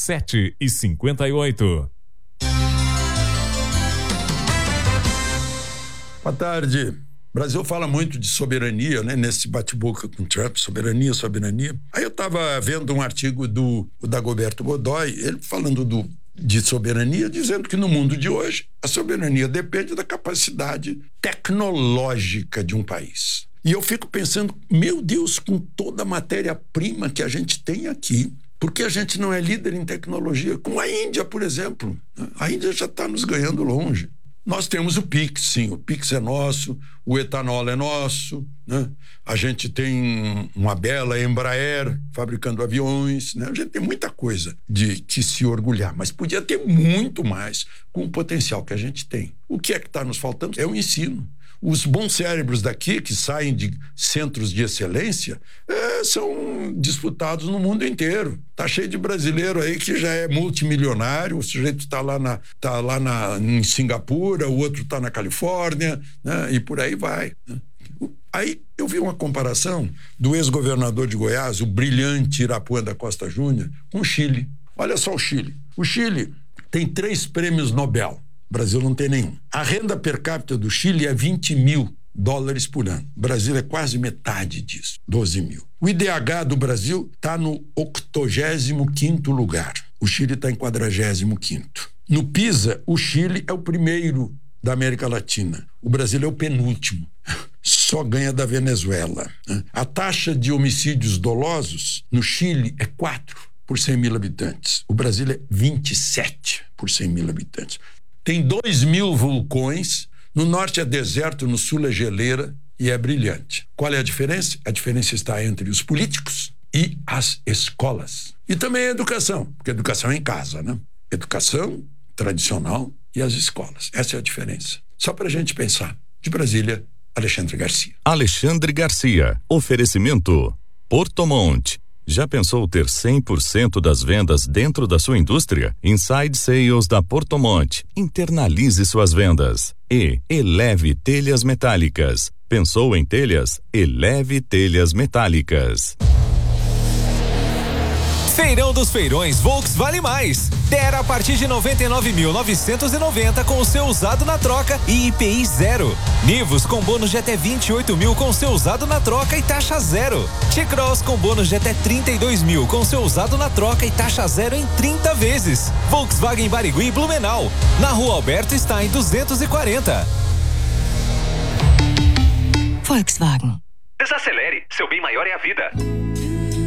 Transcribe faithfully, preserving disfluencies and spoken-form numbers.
sete e cinquenta e oito. Boa tarde. O Brasil fala muito de soberania, né? Nesse bate-boca com Trump, soberania, soberania. Aí eu estava vendo um artigo do Dagoberto Godoy, ele falando do, de soberania, dizendo que no mundo de hoje a soberania depende da capacidade tecnológica de um país. E eu fico pensando, meu Deus, com toda a matéria-prima que a gente tem aqui, por que a gente não é líder em tecnologia? Com a Índia, por exemplo. A Índia já está nos ganhando longe. Nós temos o Pix, sim, o Pix é nosso, o etanol é nosso, né? A gente tem uma bela Embraer fabricando aviões, né? A gente tem muita coisa de que se orgulhar, mas podia ter muito mais com o potencial que a gente tem. O que é que está nos faltando? É o ensino. Os bons cérebros daqui, que saem de centros de excelência, é, são disputados no mundo inteiro. Tá cheio de brasileiro aí que já é multimilionário, o sujeito está lá, na, tá lá na, em Singapura, o outro está na Califórnia, né? E por aí vai. Né? Aí eu vi uma comparação do ex-governador de Goiás, o brilhante Irapuã da Costa Júnior, com o Chile. Olha só o Chile. O Chile tem três prêmios Nobel. O Brasil não tem nenhum. A renda per capita do Chile é vinte mil dólares por ano. O Brasil é quase metade disso, doze mil. O I D H do Brasil está no octogésimo quinto lugar. O Chile está em quadragésimo quinto. No PISA, o Chile é o primeiro da América Latina. O Brasil é o penúltimo. Só ganha da Venezuela. A taxa de homicídios dolosos no Chile é quatro por cem mil habitantes. O Brasil é vinte e sete por cem mil habitantes. Tem dois mil vulcões, no norte é deserto, no sul é geleira e é brilhante. Qual é a diferença? A diferença está entre os políticos e as escolas. E também a educação, porque a educação é em casa, né? Educação tradicional e as escolas. Essa é a diferença. Só para a gente pensar. De Brasília, Alexandre Garcia. Alexandre Garcia. Oferecimento Porto Monte. Já pensou ter cem por cento das vendas dentro da sua indústria? Inside Sales da Porto Monte. Internalize suas vendas. E Eleve Telhas Metálicas. Pensou em telhas? Eleve Telhas Metálicas. Feirão dos Feirões Volks Vale Mais. Terra a partir de noventa e nove mil novecentos e noventa com o seu usado na troca e I P I zero. Nivus com bônus de até vinte e oito mil com seu usado na troca e taxa zero. T-Cross com bônus de até trinta e dois mil com seu usado na troca e taxa zero em trinta vezes. Volkswagen Barigui e Blumenau. Na Rua Alberto Stein duzentos e quarenta. Volkswagen. Desacelere, seu bem maior é a vida.